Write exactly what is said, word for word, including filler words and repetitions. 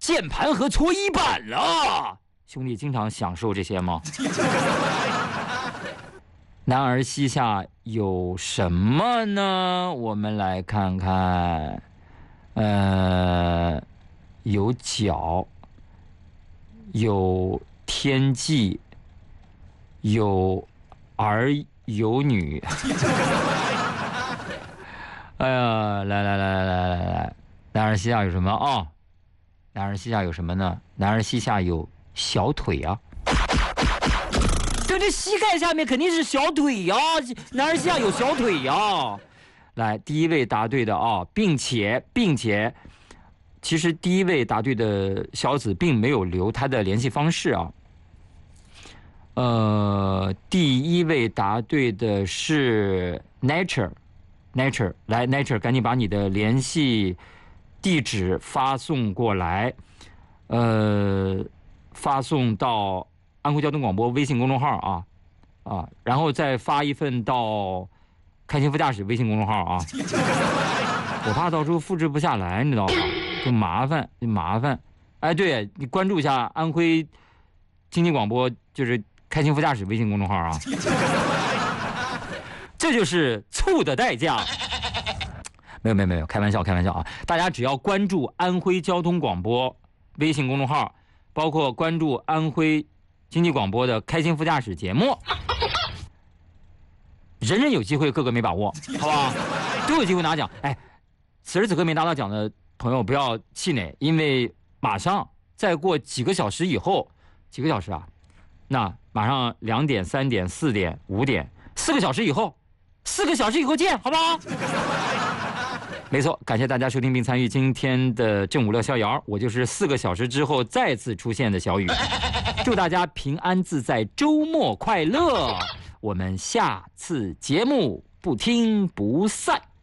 键盘和搓衣板了。兄弟经常享受这些吗？南儿西下有什么呢？我们来看看，呃，有角，有天际，有儿有女。哎呀，来来来来来来来，南儿西下有什么啊、哦？南儿西下有什么呢？南儿西下有小腿啊。对，这膝盖下面肯定是小腿呀、啊，南儿西下有小腿呀、啊。来，第一位答对的啊，并且并且，其实第一位答对的小子并没有留他的联系方式啊。呃，第一位答对的是 Nature，Nature， 来 Nature， 赶紧把你的联系地址发送过来，呃，发送到安徽交通广播微信公众号啊啊，然后再发一份到开心副驾驶微信公众号啊。我怕到时候复制不下来，你知道吧？就麻烦，就麻烦。哎，对，你关注一下安徽经济广播，就是开心副驾驶微信公众号啊。这就是醋的代价。没有没有没有，开玩笑开玩笑啊！大家只要关注安徽交通广播微信公众号，包括关注安徽经济广播的开心副驾驶节目，人人有机会，个个没把握，好吧？都有机会拿奖。哎，此时此刻没拿到奖的朋友不要气馁，因为马上再过几个小时以后，几个小时啊，那马上两点、三点、四点、五点，四个小时以后，四个小时以后见，好不好？没错，感谢大家收听并参与今天的正午乐逍遥，我就是四个小时之后再次出现的小雨。祝大家平安自在，周末快乐！我们下次节目不听不散。